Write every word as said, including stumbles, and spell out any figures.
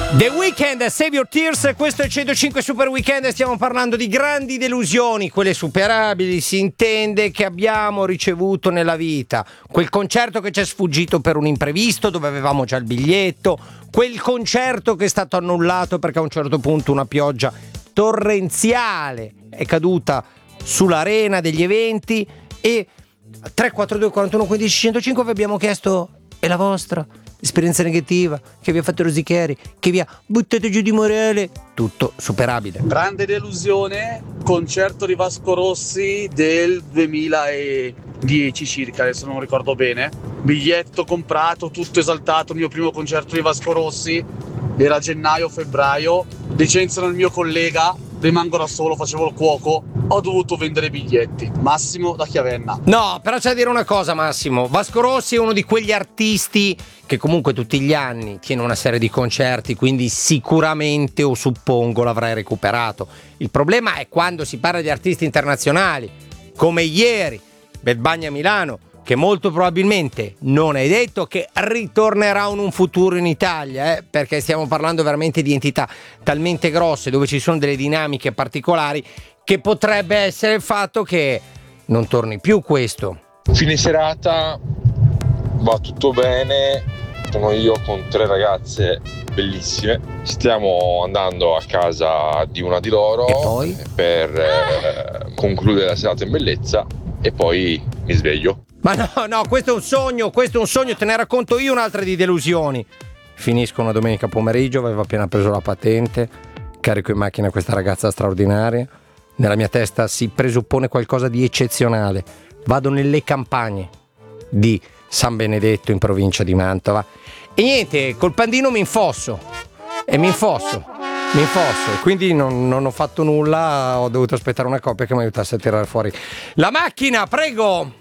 The Weeknd, Save Your Tears, questo è il centocinque Super Weekend e stiamo parlando di grandi delusioni, quelle superabili, si intende, che abbiamo ricevuto nella vita. Quel concerto che ci è sfuggito per un imprevisto, dove avevamo già il biglietto, quel concerto che è stato annullato perché a un certo punto una pioggia torrenziale è caduta sull'arena degli eventi e tre quattro due quarantuno quindici centocinque vi abbiamo chiesto: è la vostra esperienza negativa che vi ha fatto rosichieri, che vi ha buttato giù di morale? Tutto superabile. Grande delusione, concerto di Vasco Rossi del duemiladieci circa, adesso non ricordo bene. Biglietto comprato, tutto esaltato, il mio primo concerto di Vasco Rossi era gennaio-febbraio, licenziano il mio collega, rimango da solo, facevo il cuoco, ho dovuto vendere biglietti. Massimo da Chiavenna. No, però c'è da dire una cosa, Massimo. Vasco Rossi è uno di quegli artisti che comunque tutti gli anni tiene una serie di concerti, quindi sicuramente, o suppongo, l'avrai recuperato. Il problema è quando si parla di artisti internazionali, come ieri Bad Bunny a Milano, che molto probabilmente non è detto che ritornerà in un futuro in Italia, eh, perché stiamo parlando veramente di entità talmente grosse, dove ci sono delle dinamiche particolari, che potrebbe essere il fatto che non torni più questo. Fine serata, va tutto bene, sono io con tre ragazze bellissime, stiamo andando a casa di una di loro E poi? per eh, concludere la serata in bellezza e poi mi sveglio. Ma no, no, questo è un sogno, questo è un sogno, te ne racconto io un'altra di delusioni. Finisco una domenica pomeriggio, aveva appena preso la patente, carico in macchina questa ragazza straordinaria, nella mia testa si presuppone qualcosa di eccezionale, vado nelle campagne di San Benedetto in provincia di Mantova e niente, col pandino mi infosso e mi infosso, mi infosso e quindi non, non ho fatto nulla, ho dovuto aspettare una coppia che mi aiutasse a tirare fuori la macchina, prego!